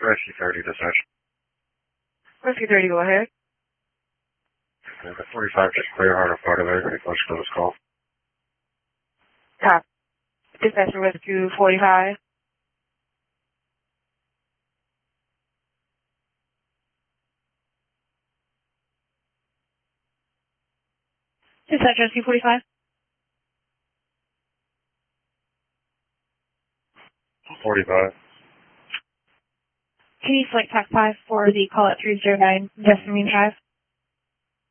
Rescue 30 dispatch. Rescue 30, go ahead. The 45 just clear heart of Florida there. Request for this call. Cop. Dispatcher Rescue 45. Dispatcher Rescue 45. 45. Can you select TAC 5 for the call at 309 Jessamine Drive?